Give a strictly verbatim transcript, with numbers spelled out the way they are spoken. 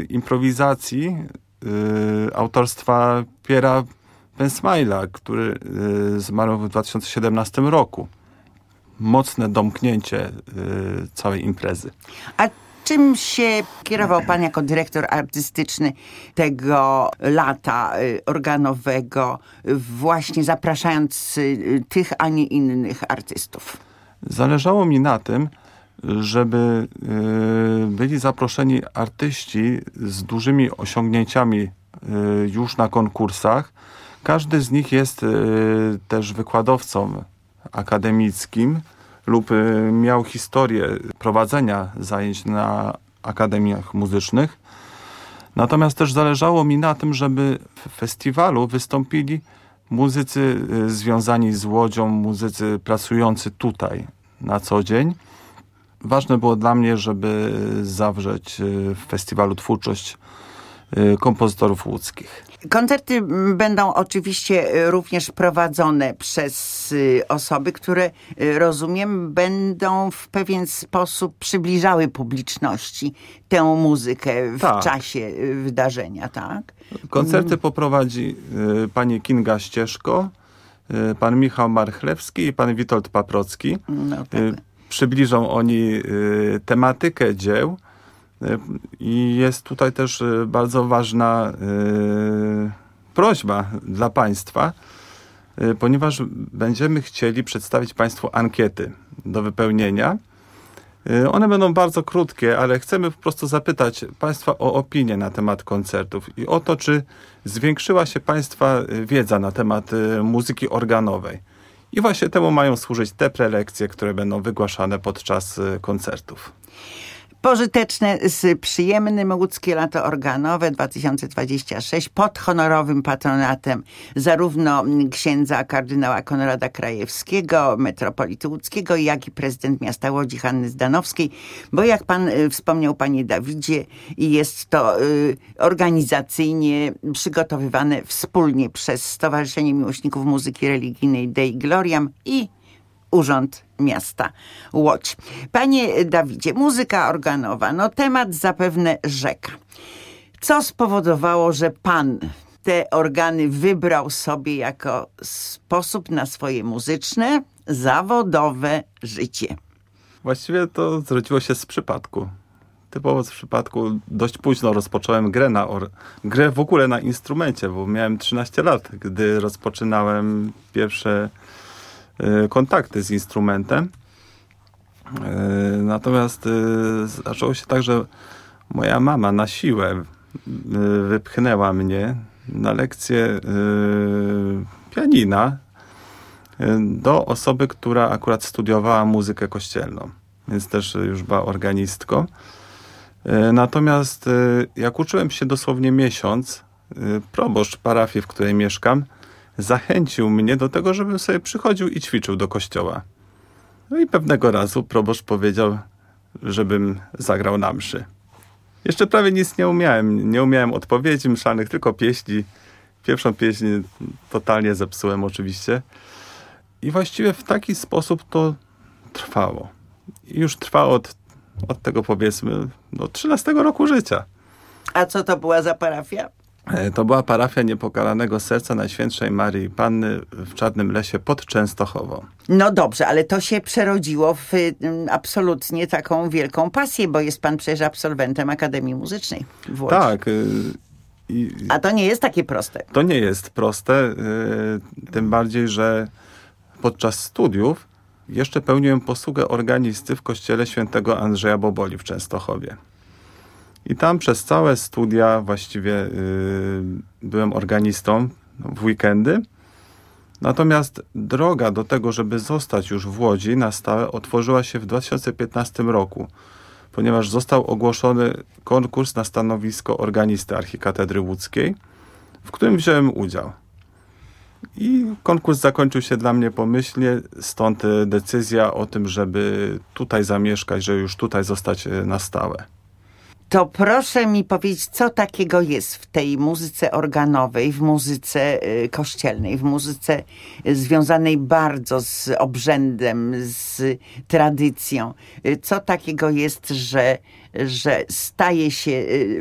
improwizacji y, autorstwa Pierre'a Pensmaila, który y, zmarł w dwa tysiące siedemnastym roku. Mocne domknięcie y, całej imprezy. A czym się kierował pan jako dyrektor artystyczny tego lata organowego, właśnie zapraszając tych, a nie innych artystów? Zależało mi na tym, żeby y, byli zaproszeni artyści z dużymi osiągnięciami y, już na konkursach. Każdy z nich jest y, też wykładowcą akademickim lub y, miał historię prowadzenia zajęć na akademiach muzycznych. Natomiast też zależało mi na tym, żeby w festiwalu wystąpili muzycy y, związani z Łodzią, muzycy pracujący tutaj na co dzień. Ważne było dla mnie, żeby zawrzeć w festiwalu twórczość kompozytorów łódzkich. Koncerty będą oczywiście również prowadzone przez osoby, które, rozumiem, będą w pewien sposób przybliżały publiczności tę muzykę w tak. czasie wydarzenia, tak? Koncerty poprowadzi pani Kinga Ścieżko, pan Michał Marchlewski i pan Witold Paprocki. No tak. Przybliżą oni y, tematykę dzieł y, i jest tutaj też y, bardzo ważna y, prośba dla państwa, y, ponieważ będziemy chcieli przedstawić państwu ankiety do wypełnienia. Y, one będą bardzo krótkie, ale chcemy po prostu zapytać państwa o opinię na temat koncertów i o to, czy zwiększyła się państwa wiedza na temat y, muzyki organowej. I właśnie temu mają służyć te prelekcje, które będą wygłaszane podczas koncertów. Pożyteczne z przyjemnym Łódzkie Lato Organowe dwa tysiące dwudziesty szósty pod honorowym patronatem zarówno księdza kardynała Konrada Krajewskiego, metropolity łódzkiego, jak i prezydent miasta Łodzi Hanny Zdanowskiej, bo jak pan wspomniał, panie Dawidzie, jest to y, organizacyjnie przygotowywane wspólnie przez Stowarzyszenie Miłośników Muzyki Religijnej Dei Gloriam i Urząd Miasta Łódź. Panie Dawidzie, muzyka organowa, no temat zapewne rzeka. Co spowodowało, że pan te organy wybrał sobie jako sposób na swoje muzyczne, zawodowe życie? Właściwie to zrodziło się z przypadku. Typowo z przypadku. Dość późno rozpocząłem grę, na or- grę w ogóle na instrumencie, bo miałem trzynaście lat, gdy rozpoczynałem pierwsze kontakty z instrumentem. Natomiast zaczęło się tak, że moja mama na siłę wypchnęła mnie na lekcję pianina do osoby, która akurat studiowała muzykę kościelną, więc też już była organistką. Natomiast jak uczyłem się dosłownie miesiąc, proboszcz parafii, w której mieszkam, zachęcił mnie do tego, żebym sobie przychodził i ćwiczył do kościoła. No i pewnego razu proboszcz powiedział, żebym zagrał na mszy. Jeszcze prawie nic nie umiałem. Nie umiałem odpowiedzi mszalnych, tylko pieśni. Pierwszą pieśń totalnie zepsułem oczywiście. I właściwie w taki sposób to trwało. I już trwa od, od tego, powiedzmy, do trzynastego roku życia. A co to była za parafia? To była parafia Niepokalanego Serca Najświętszej Maryi Panny w Czarnym Lesie pod Częstochową. No dobrze, ale to się przerodziło w absolutnie taką wielką pasję, bo jest pan przecież absolwentem Akademii Muzycznej w Łodzi. Tak. I, A to nie jest takie proste. To nie jest proste, tym bardziej, że podczas studiów jeszcze pełniłem posługę organisty w kościele świętego Andrzeja Boboli w Częstochowie. I tam przez całe studia właściwie yy, byłem organistą w weekendy. Natomiast droga do tego, żeby zostać już w Łodzi na stałe, otworzyła się w dwa tysiące piętnastym roku, ponieważ został ogłoszony konkurs na stanowisko organisty Archikatedry Łódzkiej, w którym wziąłem udział. I konkurs zakończył się dla mnie pomyślnie, stąd decyzja o tym, żeby tutaj zamieszkać, żeby już tutaj zostać na stałe. To proszę mi powiedzieć, co takiego jest w tej muzyce organowej, w muzyce kościelnej, w muzyce związanej bardzo z obrzędem, z tradycją. Co takiego jest, że, że staje się